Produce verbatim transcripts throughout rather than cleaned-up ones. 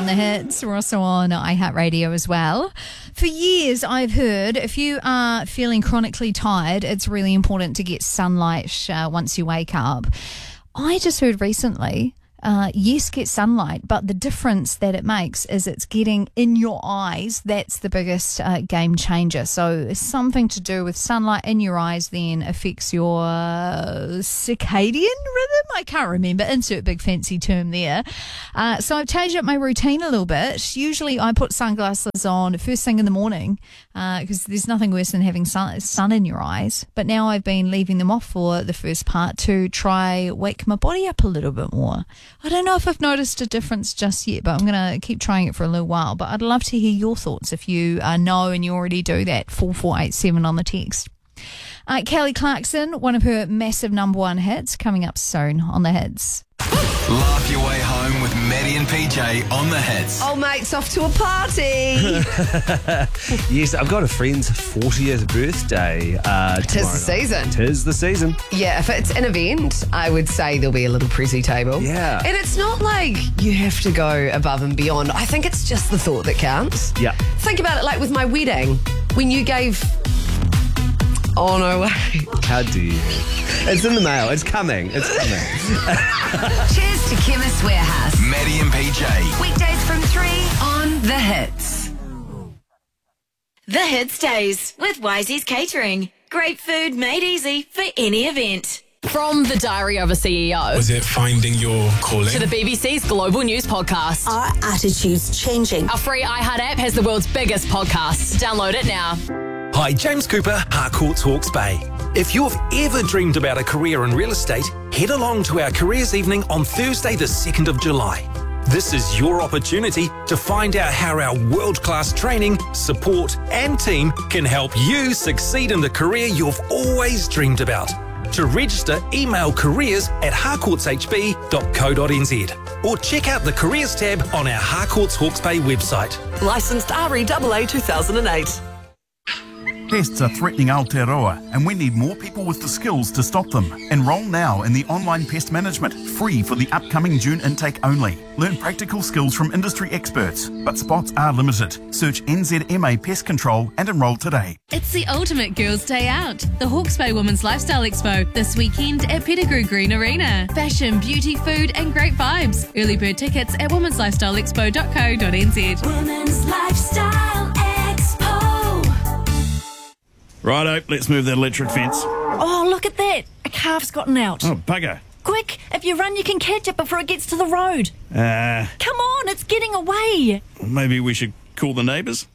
on the hits. We're also on iHeartRadio as well. For years, I've heard if you are feeling chronically tired, it's really important to get sunlight uh, once you wake up. I just heard recently, uh, yes, get sunlight, but the difference that it makes is it's getting in your eyes. That's the biggest uh, game changer. So something to do with sunlight in your eyes then affects your uh, circadian rhythm. I can't remember. Insert big fancy term there. Uh, so I've changed up my routine a little bit. Usually I put sunglasses on first thing in the morning because uh, there's nothing worse than having sun, sun in your eyes. But now I've been leaving them off for the first part to try wake my body up a little bit more. I don't know if I've noticed a difference just yet, but I'm going to keep trying it for a little while. But I'd love to hear your thoughts if you uh, know and you already do that. four four eight seven on the text. Uh, Kelly Clarkson, one of her massive number one hits, coming up soon on the hits. Laugh your way home with Maddie and P J on the hits. Old mate's off to a party. Yes, I've got a friend's fortieth birthday uh, Tis the tomorrow night. season. Tis the season. Yeah, if it's an event, I would say there'll be a little prezi table. Yeah. And it's not like you have to go above and beyond. I think it's just the thought that counts. Yeah. Think about it like with my wedding. When you gave... Oh, no way. How do you? It's in the mail. It's coming. It's coming. Cheers to Chemist Warehouse. Maddie and P J. Weekdays from three on The Hits. The Hits Days with Wisey's Catering. Great food made easy for any event. From the Diary of a C E O Was it finding your calling? to the B B C's Global News Podcast, Our attitude's changing. our free iHeart app has the world's biggest podcasts. Download it now. Hi, James Cooper, Harcourts Hawke's Bay. If you've ever dreamed about a career in real estate, head along to our Careers Evening on Thursday the second of July. This is your opportunity to find out how our world-class training, support and team can help you succeed in the career you've always dreamed about. To register, email careers at harcourts h b dot co dot n z or check out the Careers tab on our Harcourts Hawke's Bay website. Licensed R E A A two thousand eight. Pests are threatening Aotearoa, and we need more people with the skills to stop them. Enrol now in the online pest management, free for the upcoming June intake only. Learn practical skills from industry experts, but spots are limited. Search N Z M A Pest Control and enrol today. It's the ultimate girls' day out. The Hawke's Bay Women's Lifestyle Expo this weekend at Pettigrew Green Arena. Fashion, beauty, food and great vibes. Early bird tickets at womens lifestyle expo dot co dot n z. Women's Lifestyle Expo. Righto, let's move that electric fence. Oh, look at that. A calf's gotten out. Oh, bugger. Quick, if you run, you can catch it before it gets to the road. Uh, Come on, it's getting away. maybe we should call the neighbours?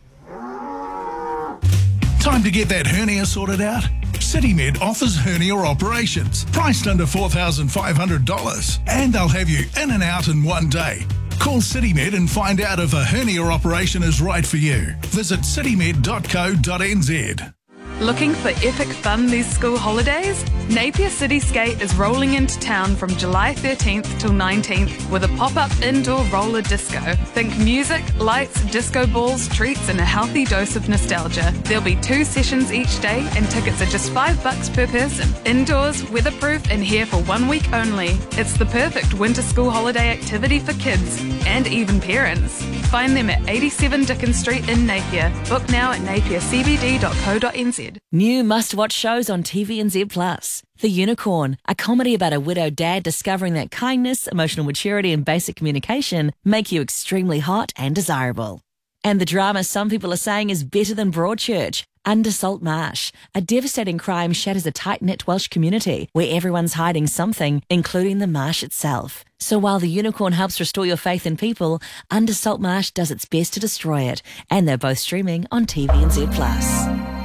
Time to get that hernia sorted out? CityMed offers hernia operations, priced under four thousand five hundred dollars. And they'll have you in and out in one day. Call CityMed and find out if a hernia operation is right for you. Visit citymed dot co dot n z. Looking for epic fun these school holidays? Napier City Skate is rolling into town from July thirteenth till nineteenth with a pop-up indoor roller disco. Think music, lights, disco balls, treats and a healthy dose of nostalgia. There'll be two sessions each day and tickets are just five bucks per person. Indoors, weatherproof and here for one week only. It's the perfect winter school holiday activity for kids and even parents. Find them at eighty-seven Dickens Street in Napier. Book now at napier c b d dot co dot n z. New must-watch shows on T V and Z plus. The Unicorn, a comedy about a widowed dad discovering that kindness, emotional maturity and basic communication make you extremely hot and desirable. And the drama some people are saying is better than Broadchurch, Under Salt Marsh. A devastating crime shatters a tight-knit Welsh community where everyone's hiding something, including the marsh itself. So while The Unicorn helps restore your faith in people, Under Salt Marsh does its best to destroy it. And they're both streaming on T V and Z plus.